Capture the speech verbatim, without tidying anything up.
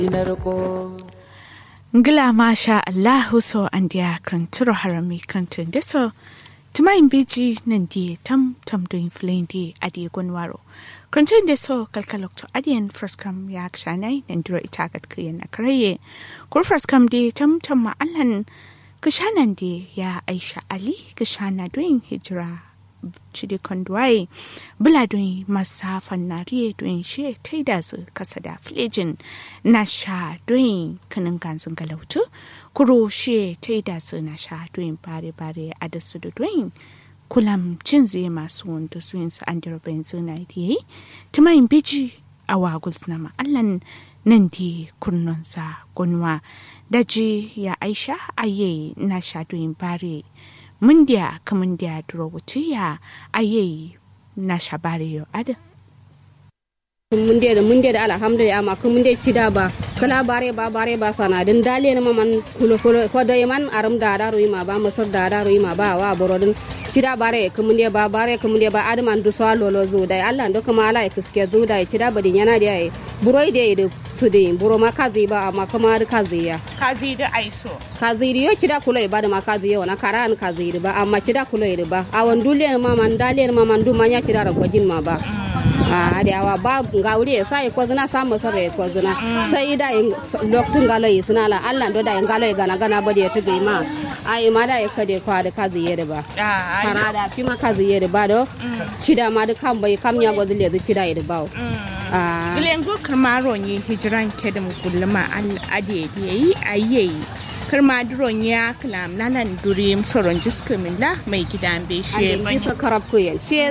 Ngila masha Allahu so andia kranturo harami krantun deso tumain biji nandi tam tam doing flendi adi gonwaro krantun deso kalkalok to adian first come yak shanai nandiro itagat kuyen akraye kur first come de tam tam ma allan kishanan de ya Aisha Ali kishana doing hijra chidi kondwai bula doing masafan nariye doing she taida zu kasada flejin na sha doing kanin ganzun galautu kuro she taida zu na sha doing bare bare adasu do doing kulam cinze masu wanda su yin su andiro benzu na yi tumayin biji awa gulsnama allan nan di kunnonsa gonwa daji ya Aisha aye na sha doing bare mundia kamundia drobutia aye na shabari yo ada mundia da mundia da alhamdulillah amma kun mundia cida ba kala bare ba bare ba sana din dale na man kulo kulo ko da man aram da da ruima ba masar da da ruima ba wa borodin cida bare kun mundia ba bare kun mundia ba adman du so lolo zo da Allah ndo kuma ala kiske zo da cida ba din yana da buroi da su da buro ma kazi ba amma kuma da kazi ya kazi da aiso kazi yo cida kulo ba da ma kazi yo na karan kazi ba amma cida kulo ba awan dule ma man dale ma man du manya cida ra gojin ma ba a da wa ba gauri sai ko zina samu sare ko zina sai da lokacin galai suna la Allah do da galai gana gana ba da ta gaima ai ma da ka de kwa da kazi yere ba fara da fi ma kazi yere ba do cida ma da kan bai kam ya gozile da cida yere ba a gilengo kamaro ni hijran kedum kulluma al ade yi ayi karma duron ya kalam nanan durim soron jiskimin la mai gidan beshe bisa karab ko yan